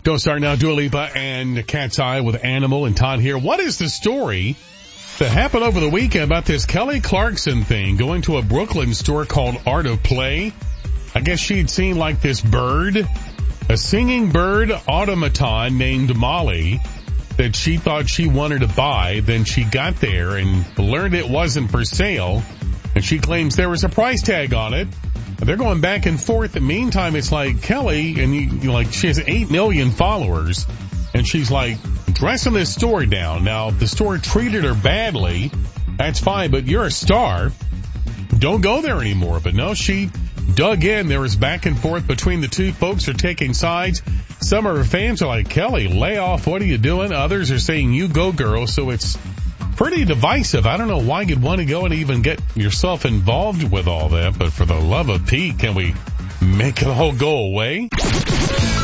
Don't start now. Dua Lipa and Cat's Eye with Animal and Todd here. What is the story that happened over the weekend about this Kelly Clarkson thing going to a Brooklyn store called Art of Play? I guess she'd seen like this bird, a singing bird automaton named Molly that she thought she wanted to buy. Then she got there and learned it wasn't for sale. And she claims there was a price tag on it. They're going back and forth. In the meantime, it's like Kelly, and she has 8 million followers, and she's like dressing this store down. Now, if the store treated her badly, that's fine, but you're a star. Don't go there anymore. But no, she dug in. There was back and forth between the two. Folks are taking sides. Some of her fans are like, Kelly, lay off. What are you doing? Others are saying, you go, girl. So it's pretty divisive. I don't know why you'd want to go and even get yourself involved with all that, but for the love of Pete, can we make it all go away?